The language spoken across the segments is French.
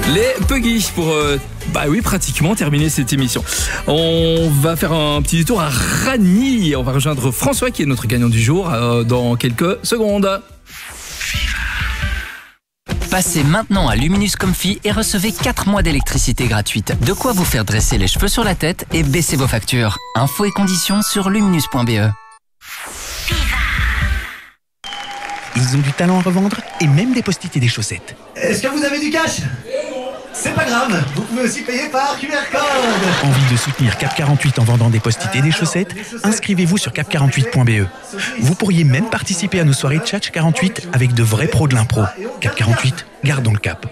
Les Puggy pour pratiquement terminer cette émission. On va faire un petit détour à Ragny. On va rejoindre François qui est notre gagnant du jour dans quelques secondes. Passez maintenant à Luminous Comfy et recevez 4 mois d'électricité gratuite. De quoi vous faire dresser les cheveux sur la tête et baisser vos factures. Infos et conditions sur luminous.be. Ils ont du talent à revendre et même des post-it et des chaussettes. Est-ce que vous avez du cash ? C'est pas grave, vous pouvez aussi payer par QR code. Envie de soutenir Cap 48 en vendant des post-it et des chaussettes ? Inscrivez-vous sur cap48.be. Vous pourriez même participer à nos soirées Tchatch 48 avec de vrais pros de l'impro. Cap 48, gardons le cap.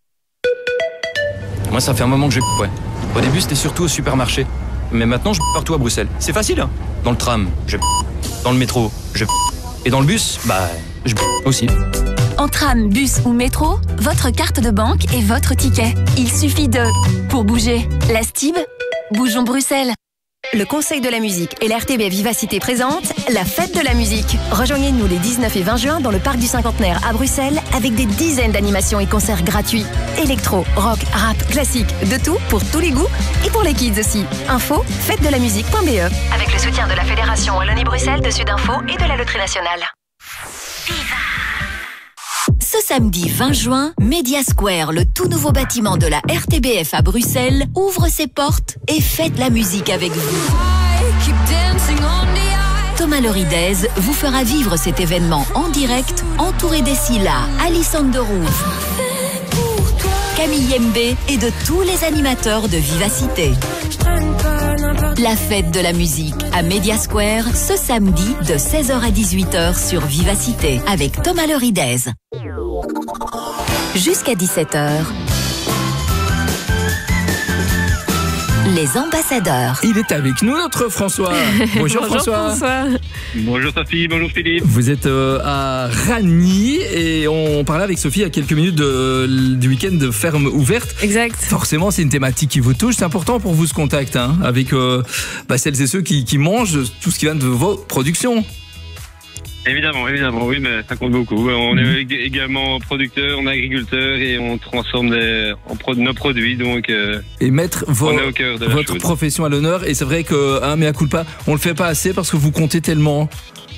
Moi, ça fait un moment que je ouais. Au début, c'était surtout au supermarché. Mais maintenant, je partout à Bruxelles. C'est facile, hein. Dans le tram, je dans le métro, je et dans le bus, je aussi. En tram, bus ou métro, votre carte de banque est votre ticket. Il suffit de... Pour bouger, la Stib, bougeons Bruxelles. Le Conseil de la musique et l'RTB Vivacité présente la fête de la musique. Rejoignez-nous les 19 et 20 juin dans le Parc du Cinquantenaire à Bruxelles avec des dizaines d'animations et concerts gratuits. Électro, rock, rap, classique, de tout pour tous les goûts et pour les kids aussi. Info, fêtedelamusique.be. Avec le soutien de la Fédération Wallonie-Bruxelles, de Sudinfo et de la Loterie Nationale. Ce samedi 20 juin, Media Square, le tout nouveau bâtiment de la RTBF à Bruxelles, ouvre ses portes et fête la musique avec vous. Thomas Loridez vous fera vivre cet événement en direct, entouré des Scylla, Alison Derouve, Camille Yembe et de tous les animateurs de Vivacité. La fête de la musique à Media Square, ce samedi de 16h à 18h sur Vivacité avec Thomas Loridez. Jusqu'à 17h. Les ambassadeurs. Il est avec nous, notre François. Bonjour François. Bonjour Sophie, bonjour Philippe. Vous êtes à Ragny et on parlait avec Sophie il y a quelques minutes du week-end de ferme ouverte. Exact. Forcément, c'est une thématique qui vous touche. C'est important pour vous ce contact avec celles et ceux qui mangent tout ce qui vient de vos productions. Évidemment, oui, mais ça compte beaucoup. On est également producteurs, on est agriculteurs et on transforme nos produits. Donc, et mettre on est au cœur de votre profession à l'honneur. Et c'est vrai que, mea culpa, on le fait pas assez parce que vous comptez tellement.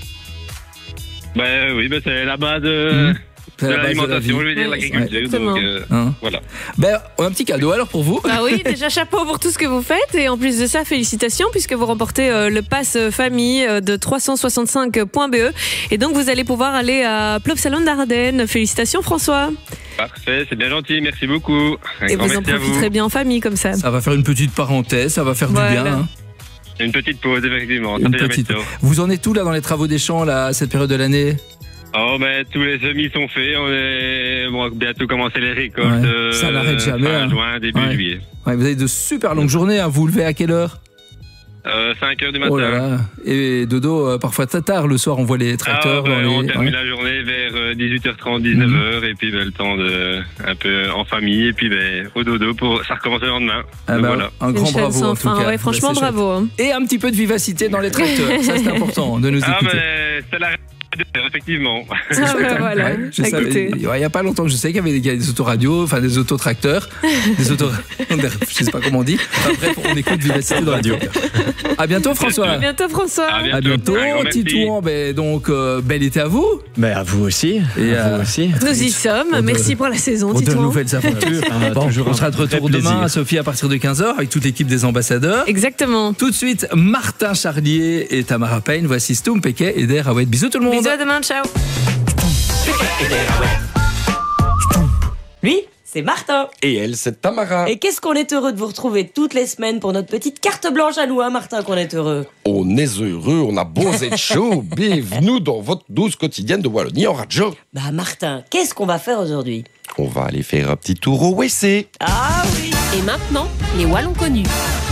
Oui, c'est la base de l'alimentation, je veux dire l'agriculture. Donc, voilà. On a un petit cadeau alors pour vous. Ah oui, déjà chapeau pour tout ce que vous faites et en plus de ça, félicitations puisque vous remportez le pass famille de 365.be et donc vous allez pouvoir aller à Plopsaland d'Ardenne. Félicitations François. Parfait, c'est bien gentil, merci beaucoup. Et vous en profiterez bien en famille comme ça. Ça va faire une petite parenthèse, ça va faire du bien. Une petite pause, effectivement. Vous en êtes où là dans les travaux des champs là, à cette période de l'année? Tous les semis sont faits, on va bientôt commencer les récoltes. Ça n'arrête jamais. Fin juin, début juillet. Vous avez de super longues journées, vous vous levez à quelle heure? 5h du matin. Oh là là. Et dodo, parfois tard le soir, on voit les tracteurs. On termine la journée vers 18h30, 19h, et puis le temps de un peu en famille, et puis au dodo, ça recommence le lendemain. Voilà. Un grand bravo en tout cas. Franchement, bravo. Et un petit peu de vivacité dans les tracteurs, ça c'est important de nous écouter. C'est la effectivement. Voilà. Il n'y a pas longtemps que je sais qu'il y avait des autoradios, enfin des autotracteurs, je sais pas comment on dit. Bref, on écoute Vivacité dans la radio. À bientôt François. À bientôt François. À bientôt Titouan. Donc bel été à vous. À vous aussi. Et à vous aussi. Nous y sommes. Merci pour la saison. Pour de nouvelles aventures. On sera de retour demain, Sophie, à partir de 15h avec toute l'équipe des ambassadeurs. Exactement. Tout de suite, Martin Charlier et Tamara Payne. Voici Stoum, Péquet et Der Hawet. Bisous tout le monde. Bisous, à demain, ciao. Lui, c'est Martin. Et elle, c'est Tamara. Et qu'est-ce qu'on est heureux de vous retrouver toutes les semaines pour notre petite carte blanche à nous, Martin, qu'on est heureux. On est heureux, on a beau être chaud. Bienvenue dans votre dose quotidienne de Wallonie en radio. Martin, qu'est-ce qu'on va faire aujourd'hui? On va aller faire un petit tour au WC. Ah oui. Et maintenant, les Wallons connus.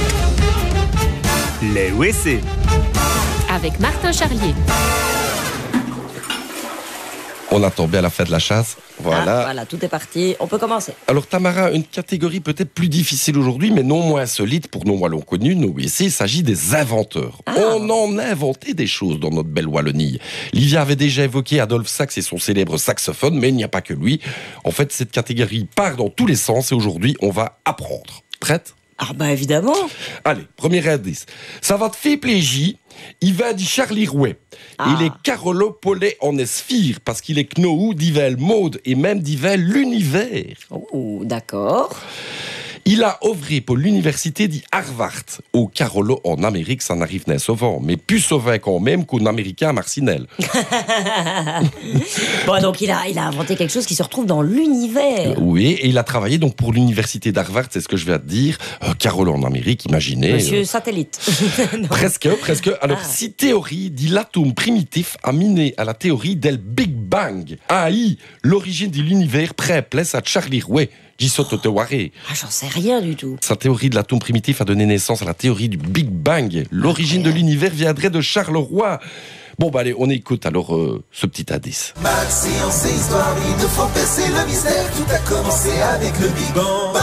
Les WC. Avec Martin Charlier. On a tombé à la fête de la chasse. Voilà. Voilà, tout est parti. On peut commencer. Alors Tamara, une catégorie peut-être plus difficile aujourd'hui, mais non moins insolite pour nos Wallons connus, nos WC, il s'agit des inventeurs. On en a inventé des choses dans notre belle Wallonie. Livia avait déjà évoqué Adolphe Sax et son célèbre saxophone, mais il n'y a pas que lui. En fait, cette catégorie part dans tous les sens et aujourd'hui, on va apprendre. Prête ? Ah bah évidemment. Allez, premier indice. Ça va te faire plaisir. Il va dire Charlie Rouet. Il est Carolo Paulet en esphire parce qu'il est Knou, d'Ivel Mode et même d'Ivel l'univers. Oh, d'accord. Il a œuvré pour l'université d'Harvard. Au Carolo en Amérique, ça n'arrive pas souvent, mais plus souvent quand même qu'un Américain à Marcinelle. Bon, donc il a inventé quelque chose qui se retrouve dans l'univers. Oui, et il a travaillé donc pour l'université d'Harvard, c'est ce que je vais te dire. Carolo en Amérique, imaginez. Monsieur Satellite. Presque. Alors, si théorie dit l'atome primitif a miné à la théorie del Big Bang. AI, l'origine de l'univers pré-place à Charlie Rouet. J'en sais rien du tout. Sa théorie de l'atome primitif a donné naissance à la théorie du Big Bang. L'origine de l'univers viendrait de Charleroi. Bon, bah allez, on écoute alors ce petit indice. Max, science et histoire, il nous faut percer le mystère. Tout a commencé avec le Big Bang.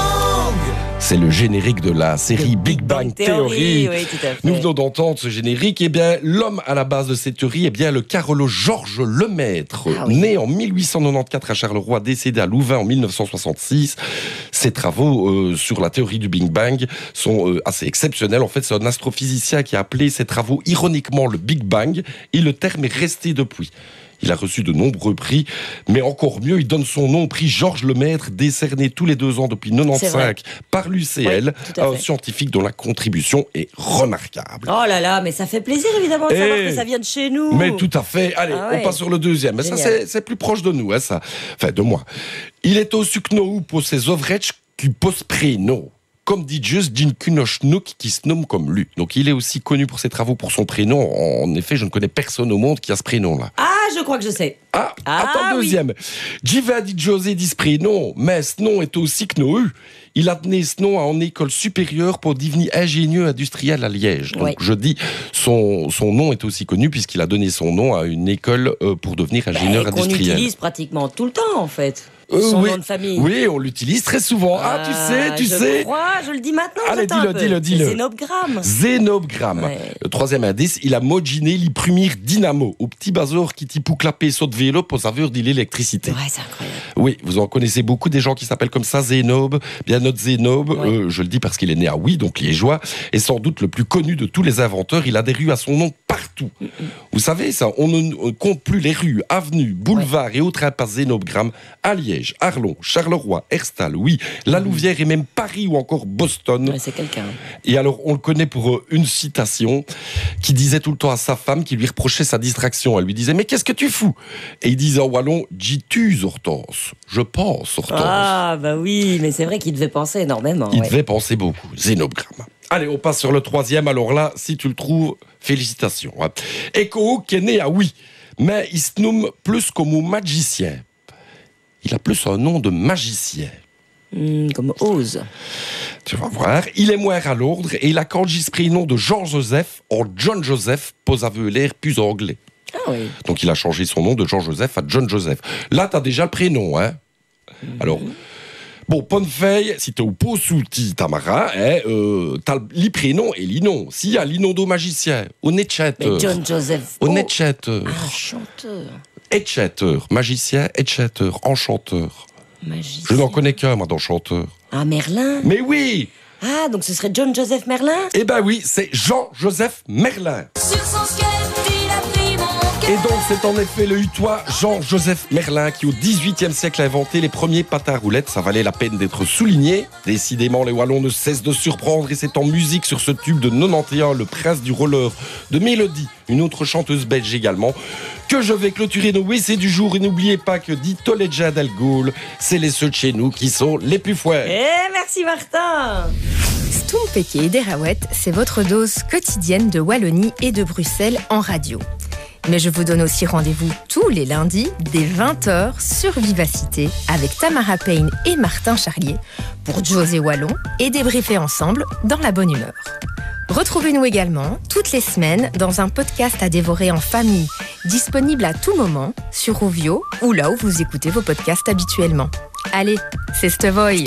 C'est le générique de la série Big Bang Theory. Oui, tout à fait. Nous venons d'entendre ce générique. Eh bien, l'homme à la base de cette théorie, le Carolo Georges Lemaître, né en 1894 à Charleroi, décédé à Louvain en 1966. Ses travaux sur la théorie du Big Bang sont assez exceptionnels. En fait, c'est un astrophysicien qui a appelé ses travaux ironiquement le Big Bang, et le terme est resté depuis. Il a reçu de nombreux prix, mais encore mieux, il donne son nom au prix Georges Lemaître, décerné tous les 2 ans depuis 1995 par l'UCL, à un scientifique dont la contribution est remarquable. Oh là là, mais ça fait plaisir évidemment de savoir que ça vient de chez nous. Mais tout à fait. Allez, on passe sur le deuxième. Mais ça, c'est plus proche de nous, hein, ça. Enfin, de moi. Il est aussi Knou pour ses ouvrages qui posent prénom. Comme dit juste d'une Kunochnouk qui se nomme comme lui. Donc il est aussi connu pour ses travaux, pour son prénom. En effet, je ne connais personne au monde qui a ce prénom-là. Ah, je crois que je sais. Attends, deuxième. Jiva dit José dit ce prénom, mais ce nom est aussi Knou. Il a donné ce nom en école supérieure pour devenir ingénieur industriel à Liège. Donc je dis, son nom est aussi connu puisqu'il a donné son nom à une école pour devenir ingénieur industriel. Qu'on utilise pratiquement tout le temps en fait. Son nom de famille. Oui, on l'utilise très souvent. Tu sais. Je le dis maintenant. Allez, dis-le. Zénobgramme. Zénobgramme. Ouais. Le troisième indice, il a moginé les premiers dynamo au petit bazar qui t'y pour clapper saut de vélo pour saveur de l'électricité. Ouais, c'est incroyable. Oui, vous en connaissez beaucoup des gens qui s'appellent comme ça, Zénob. Bien, notre Zénob, je le dis parce qu'il est né à Oui, donc liégeois, est sans doute le plus connu de tous les inventeurs. Il a des rues à son nom partout. Vous savez ça, on ne compte plus les rues, avenues, boulevards et autres impasses Zénobgramme à Liège, Arlon, Charleroi, Herstal, oui, La Louvière et même Paris ou encore Boston. Ouais, c'est quelqu'un. Et alors, on le connaît pour une citation qui disait tout le temps à sa femme, qui lui reprochait sa distraction. Elle lui disait, mais qu'est-ce que tu fous? Et il disait en wallon, j'y Hortense. Je pense, Hortense. Ah, bah oui, mais c'est vrai qu'il devait penser énormément. Il devait penser beaucoup. Zénobgramme. Allez, on passe sur le troisième. Alors là, si tu le trouves, félicitations. Eko, qui est né à Oui, mais il se nomme plus comme un magicien. Il a plus un nom de magicien. Comme Oz. Tu vas voir. Il est moins à l'ordre et il a enregistré le nom de Jean-Joseph en John Joseph, pour avoir l'air plus anglais. Ah oui. Donc il a changé son nom de Jean-Joseph à John Joseph. Là, tu as déjà le prénom, hein. Alors, bon, Ponnefeuille, si t'es au pot sous Tamara, t'as les prénoms et les noms. S'il y a les noms de magicien, on est chatter. Mais John Joseph. On est chatter. Ah, chanteur. Etchatter, magicien, etchatter, enchanteur. Magicien. Je n'en connais qu'un, moi, d'enchanteur. Ah, Merlin. Mais oui. Ah, donc ce serait John Joseph Merlin? Eh ben oui, c'est Jean-Joseph Merlin. Sur son skate, il a pris mon cœur. Et donc, c'est en effet le hutois Jean-Joseph Merlin qui, au XVIIIe siècle, a inventé les premiers patins à roulettes. Ça valait la peine d'être souligné. Décidément, les Wallons ne cessent de surprendre et c'est en musique sur ce tube de 91, le prince du roller de Mélodie, une autre chanteuse belge également, que je vais clôturer nos WC du jour. Et n'oubliez pas que dit Toledja Del Gaulle, c'est les ceux de chez nous qui sont les plus fouets. Merci Martin. Stompeke et Derawet, c'est votre dose quotidienne de Wallonie et de Bruxelles en radio. Mais je vous donne aussi rendez-vous tous les lundis dès 20h sur Vivacité avec Tamara Payne et Martin Charlier pour José Wallon et débriefer ensemble dans la bonne humeur. Retrouvez-nous également toutes les semaines dans un podcast à dévorer en famille, disponible à tout moment sur Rovio ou là où vous écoutez vos podcasts habituellement. Allez, c'est Stevoy.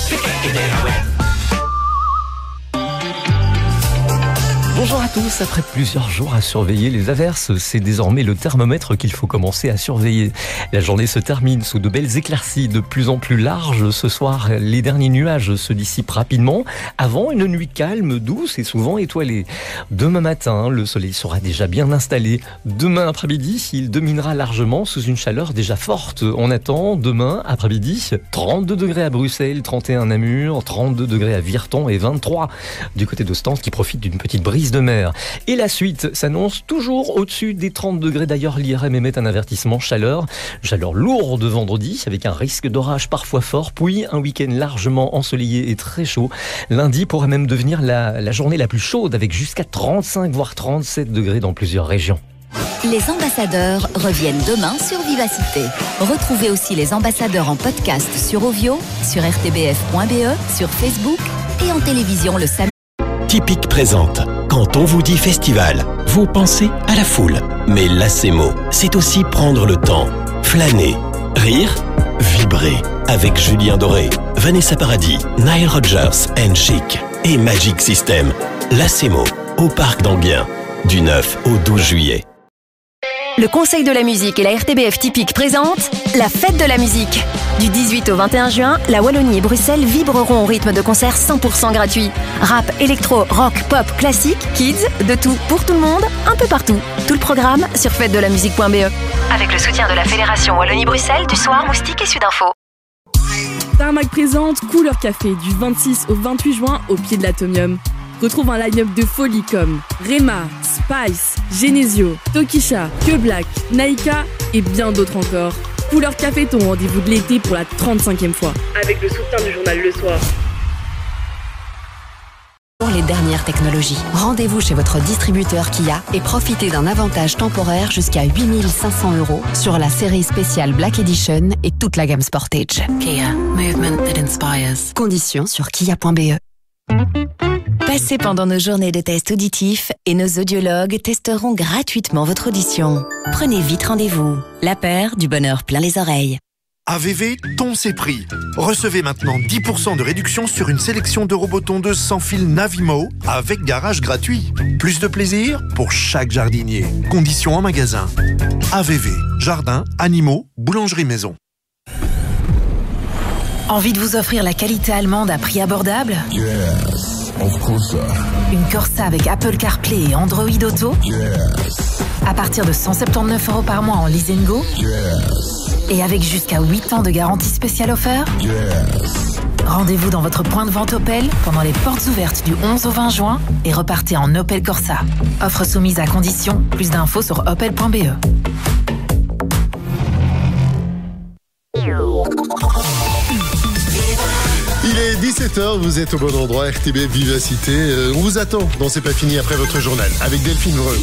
Bonjour à tous, après plusieurs jours à surveiller les averses, c'est désormais le thermomètre qu'il faut commencer à surveiller. La journée se termine sous de belles éclaircies de plus en plus larges. Ce soir, les derniers nuages se dissipent rapidement avant une nuit calme, douce et souvent étoilée. Demain matin, le soleil sera déjà bien installé. Demain après-midi, il dominera largement sous une chaleur déjà forte. On attend demain après-midi 32 degrés à Bruxelles, 31 à Namur, 32 degrés à Virton et 23 du côté de Stans qui profite d'une petite brise de mer. Et la suite s'annonce toujours au-dessus des 30 degrés. D'ailleurs, l'IRM émet un avertissement chaleur lourde vendredi avec un risque d'orage parfois fort, puis un week-end largement ensoleillé et très chaud. Lundi pourrait même devenir la journée la plus chaude avec jusqu'à 35 voire 37 degrés dans plusieurs régions. Les ambassadeurs reviennent demain sur Vivacité. Retrouvez aussi les ambassadeurs en podcast sur Ovio, sur rtbf.be, sur Facebook et en télévision le samedi. Typique présente. Quand on vous dit festival, vous pensez à la foule. Mais l'ACMO, c'est aussi prendre le temps, flâner, rire, vibrer. Avec Julien Doré, Vanessa Paradis, Nile Rodgers and Chic et Magic System. L'ACMO, au Parc d'Enghien, du 9 au 12 juillet. Le Conseil de la musique et la RTBF Typique présentent la fête de la musique. Du 18 au 21 juin, la Wallonie et Bruxelles vibreront au rythme de concerts 100% gratuits. Rap, électro, rock, pop, classique, kids, de tout pour tout le monde, un peu partout. Tout le programme sur fêtedelamusique.be. Avec le soutien de la Fédération Wallonie-Bruxelles, du Soir, Moustique et Sudinfo. Tarmac présente Couleur Café du 26 au 28 juin au pied de l'Atomium. Retrouve un line-up de folie comme Rema, Spice, Genesio, Tokisha, Que Black, Naika et bien d'autres encore. Couleur Café, ton rendez-vous de l'été pour la 35e fois. Avec le soutien du journal Le Soir. Pour les dernières technologies, rendez-vous chez votre distributeur Kia et profitez d'un avantage temporaire jusqu'à 8 500 € sur la série spéciale Black Edition et toute la gamme Sportage. Kia, movement that inspires. Conditions sur kia.be. Passez pendant nos journées de tests auditifs et nos audiologues testeront gratuitement votre audition. Prenez vite rendez-vous. La paire du bonheur plein les oreilles. AVV, ton c'est prix. Recevez maintenant 10% de réduction sur une sélection de robots tondeuses sans fil Navimo avec garage gratuit. Plus de plaisir pour chaque jardinier. Conditions en magasin. AVV, jardin, animaux, boulangerie maison. Envie de vous offrir la qualité allemande à prix abordable? Yes, of course. Une Corsa avec Apple CarPlay et Android Auto? Yes. À partir de 179 € par mois en leasing go? Yes. Et avec jusqu'à 8 ans de garantie spéciale offerte? Yes. Rendez-vous dans votre point de vente Opel pendant les portes ouvertes du 11 au 20 juin et repartez en Opel Corsa. Offre soumise à condition. Plus d'infos sur opel.be. Il est 17h, vous êtes au bon endroit, RTB Vivacité. On vous attend dans C'est pas fini après votre journal avec Delphine Vreux.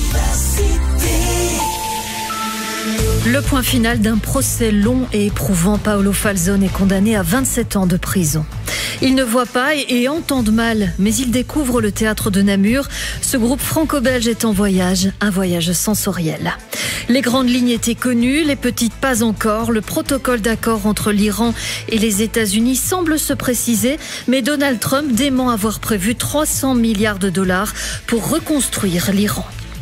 Le point final d'un procès long et éprouvant. Paolo Falzone est condamné à 27 ans de prison. Il ne voit pas et entend mal, mais il découvre le théâtre de Namur. Ce groupe franco-belge est en voyage, un voyage sensoriel. Les grandes lignes étaient connues, les petites pas encore. Le protocole d'accord entre l'Iran et les États-Unis semble se préciser, mais Donald Trump dément avoir prévu 300 milliards de dollars pour reconstruire l'Iran.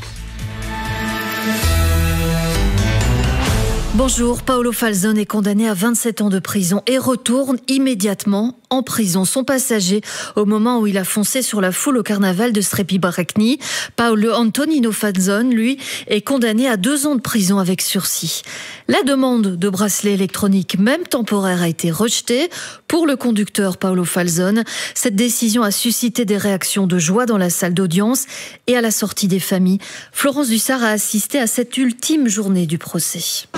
Bonjour, Paolo Falzone est condamné à 27 ans de prison et retourne immédiatement en prison. Son passager au moment où il a foncé sur la foule au carnaval de Strepi-Barakni. Paolo Antonino Falzone, lui, est condamné à 2 ans de prison avec sursis. La demande de bracelet électronique, même temporaire, a été rejetée. Pour le conducteur Paolo Falzone, cette décision a suscité des réactions de joie dans la salle d'audience et à la sortie des familles. Florence Dussart a assisté à cette ultime journée du procès.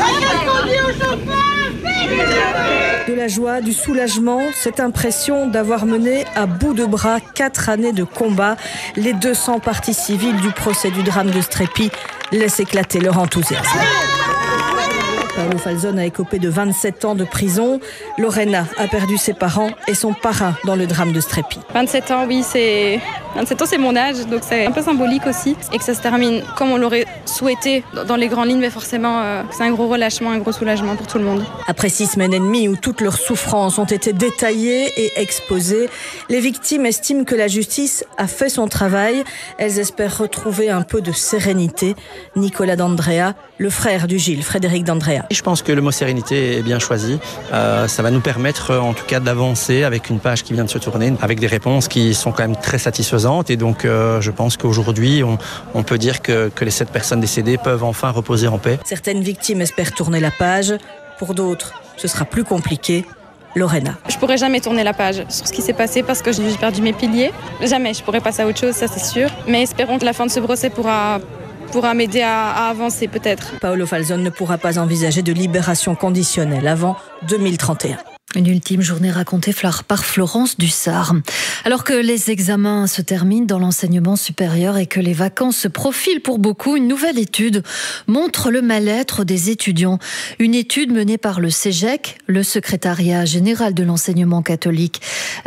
De la joie, du soulagement, cette impression d'avoir mené à bout de bras 4 années de combat. Les 200 parties civiles du procès du drame de Strepi laissent éclater leur enthousiasme. Paolo Falzone a écopé de 27 ans de prison. Lorena a perdu ses parents et son parrain dans le drame de Strepi. 27 ans, oui, c'est 27 ans, c'est mon âge, donc c'est un peu symbolique aussi. Et que ça se termine comme on l'aurait souhaité dans les grandes lignes, mais forcément, c'est un gros relâchement, un gros soulagement pour tout le monde. Après 6 semaines et demie où toutes leurs souffrances ont été détaillées et exposées, les victimes estiment que la justice a fait son travail. Elles espèrent retrouver un peu de sérénité. Nicolas D'Andrea, le frère du Gilles, Frédéric D'Andrea. Je pense que le mot sérénité est bien choisi. Ça va nous permettre en tout cas d'avancer avec une page qui vient de se tourner, avec des réponses qui sont quand même très satisfaisantes. Et donc je pense qu'aujourd'hui, on peut dire que les 7 personnes décédées peuvent enfin reposer en paix. Certaines victimes espèrent tourner la page. Pour d'autres, ce sera plus compliqué. Lorena. Je pourrais jamais tourner la page sur ce qui s'est passé parce que j'ai perdu mes piliers. Jamais, je pourrais passer à autre chose, ça c'est sûr. Mais espérons que la fin de ce procès pourra m'aider à avancer peut-être. Paolo Falzon ne pourra pas envisager de libération conditionnelle avant 2031. Une ultime journée racontée par Florence Dussart. Alors que les examens se terminent dans l'enseignement supérieur et que les vacances se profilent pour beaucoup, une nouvelle étude montre le mal-être des étudiants. Une étude menée par le CEGEC, le secrétariat général de l'enseignement catholique.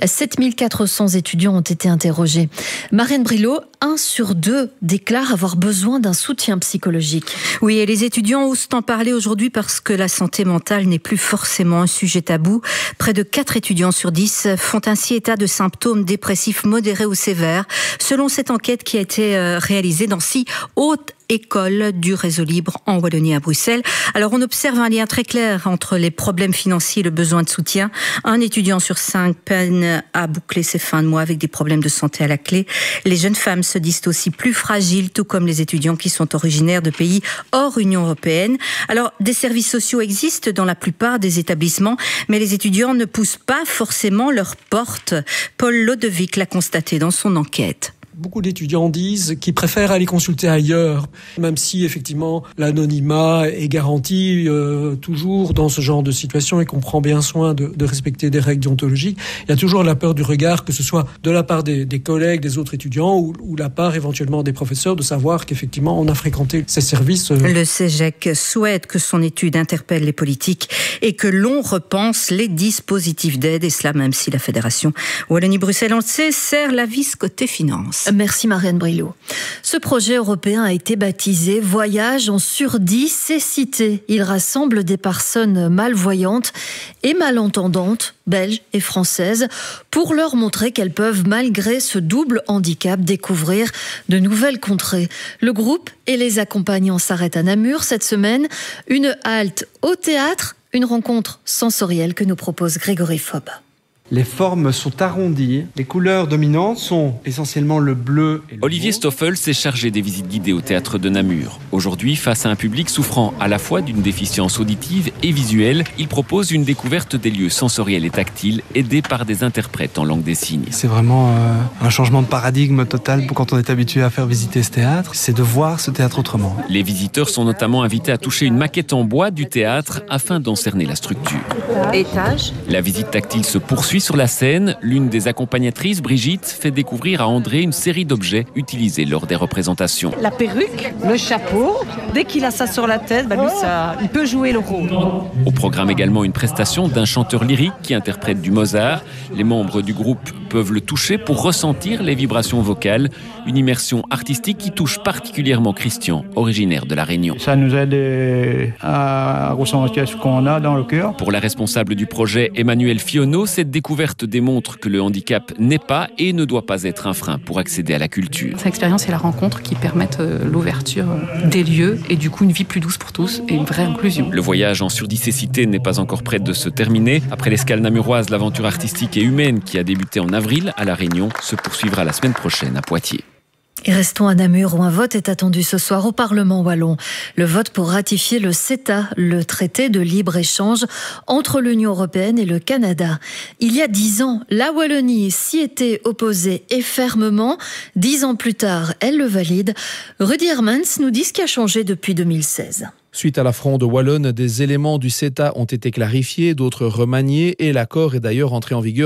7400 étudiants ont été interrogés. Marine Brilot, 1 sur 2 déclare avoir besoin d'un soutien psychologique. Oui, et les étudiants osent en parler aujourd'hui parce que la santé mentale n'est plus forcément un sujet tabou. Près de 4 étudiants sur 10 font ainsi état de symptômes dépressifs modérés ou sévères, selon cette enquête qui a été réalisée dans 6 hautes écoles du réseau libre en Wallonie à Bruxelles. Alors on observe un lien très clair entre les problèmes financiers et le besoin de soutien. Un étudiant sur 5 peine à boucler ses fins de mois avec des problèmes de santé à la clé. Les jeunes femmes se disent aussi plus fragiles, tout comme les étudiants qui sont originaires de pays hors Union européenne. Alors des services sociaux existent dans la plupart des établissements, mais les étudiants ne poussent pas forcément leurs portes. Paul Lodevic l'a constaté dans son enquête. Beaucoup d'étudiants disent qu'ils préfèrent aller consulter ailleurs, même si effectivement l'anonymat est garanti toujours dans ce genre de situation et qu'on prend bien soin de respecter des règles déontologiques. Il y a toujours la peur du regard, que ce soit de la part des collègues, des autres étudiants ou la part éventuellement des professeurs, de savoir qu'effectivement on a fréquenté ces services. Le CEGEC souhaite que son étude interpelle les politiques et que l'on repense les dispositifs d'aide, et cela même si la Fédération Wallonie-Bruxelles, on le sait, sert la vis côté finance. Merci Marianne Brilot. Ce projet européen a été baptisé Voyage en surdit cécité. Il rassemble des personnes malvoyantes et malentendantes, belges et françaises, pour leur montrer qu'elles peuvent, malgré ce double handicap, découvrir de nouvelles contrées. Le groupe et les accompagnants s'arrêtent à Namur cette semaine. Une halte au théâtre, une rencontre sensorielle que nous propose Grégory Fob. Les formes sont arrondies. Les couleurs dominantes sont essentiellement le bleu et le Olivier Stoffel s'est chargé des visites guidées au théâtre de Namur. Aujourd'hui, face à un public souffrant à la fois d'une déficience auditive et visuelle, il propose une découverte des lieux sensoriels et tactiles aidés par des interprètes en langue des signes. C'est vraiment un changement de paradigme total pour quand on est habitué à faire visiter ce théâtre. C'est de voir ce théâtre autrement. Les visiteurs sont notamment invités à toucher une maquette en bois du théâtre afin d'en cerner la structure. Étage. La visite tactile se poursuit sur la scène. L'une des accompagnatrices, Brigitte, fait découvrir à André une série d'objets utilisés lors des représentations. La perruque, le chapeau, dès qu'il a ça sur la tête, lui, il peut jouer le rôle. Au programme également une prestation d'un chanteur lyrique qui interprète du Mozart. Les membres du groupe peuvent le toucher pour ressentir les vibrations vocales. Une immersion artistique qui touche particulièrement Christian, originaire de La Réunion. Ça nous aide à ressentir ce qu'on a dans le cœur. Pour la responsable du projet, Emmanuel Fionneau, cette découverte démontre que le handicap n'est pas et ne doit pas être un frein pour accéder à la culture. Cette expérience et la rencontre qui permettent l'ouverture des lieux et du coup une vie plus douce pour tous et une vraie inclusion. Le voyage en surdicécité n'est pas encore près de se terminer. Après l'escale namuroise, l'aventure artistique et humaine qui a débuté en avril à La Réunion se poursuivra la semaine prochaine à Poitiers. Et restons à Namur où un vote est attendu ce soir au Parlement wallon. Le vote pour ratifier le CETA, le traité de libre-échange entre l'Union européenne et le Canada. Il y a 10 ans, la Wallonie s'y était opposée et fermement. 10 ans plus tard, elle le valide. Rudy Hermans nous dit ce qui a changé depuis 2016. Suite à la fronde wallonne, des éléments du CETA ont été clarifiés, d'autres remaniés et l'accord est d'ailleurs entré en vigueur